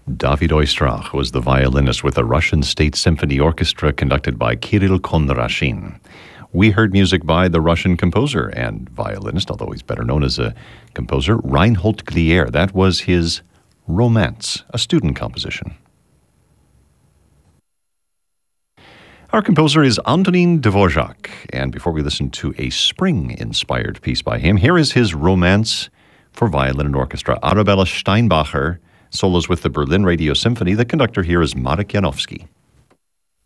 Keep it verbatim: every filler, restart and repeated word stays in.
David Oistrakh was the violinist with the Russian State Symphony Orchestra conducted by Kirill Kondrashin. We heard music by the Russian composer and violinist, although he's better known as a composer, Reinhold Glier. That was his Romance, a student composition. Our composer is Antonin Dvorak, and before we listen to a spring-inspired piece by him, here is his Romance for violin and orchestra. Arabella Steinbacher solos with the Berlin Radio Symphony. The conductor here is Marek Janowski.